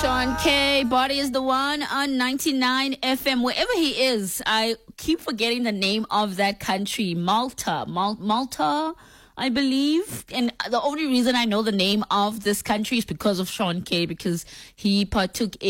Sean K. Body is the one on 99 FM. Wherever he is, I keep forgetting the name of that country. Malta, I believe. And the only reason I know the name of this country is because of Sean K. Because he partook